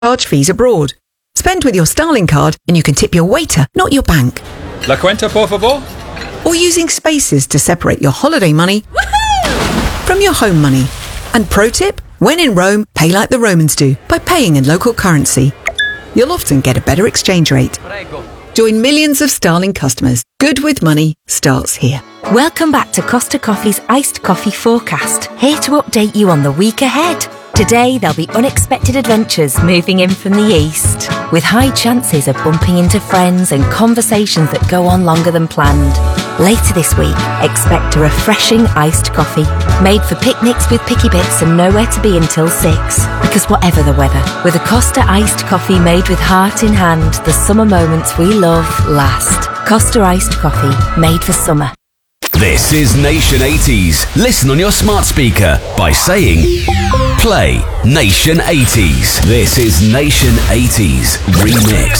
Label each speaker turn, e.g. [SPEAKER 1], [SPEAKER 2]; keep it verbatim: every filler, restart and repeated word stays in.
[SPEAKER 1] charge fees abroad. Spend with your Starling card and you can tip your waiter, not your bank.
[SPEAKER 2] La cuenta, por favor?
[SPEAKER 1] Or using spaces to separate your holiday money from your home money. And pro tip, when in Rome, pay like the Romans do, by paying in local currency. You'll often get a better exchange rate. Join millions of Starling customers. Good with money starts here.
[SPEAKER 3] Welcome back to Costa Coffee's Iced Coffee Forecast, here to update you on the week ahead. Today there'll be unexpected adventures moving in from the east, with high chances of bumping into friends and conversations that go on longer than planned. Later this week, expect a refreshing iced coffee, made for picnics with picky bits and nowhere to be until six. Because whatever the weather, with a Costa iced coffee made with heart in hand, the summer moments we love last. Costa iced coffee, made for summer.
[SPEAKER 4] This is Nation eighties. Listen on your smart speaker by saying, play Nation eighties. This is Nation eighties Remix.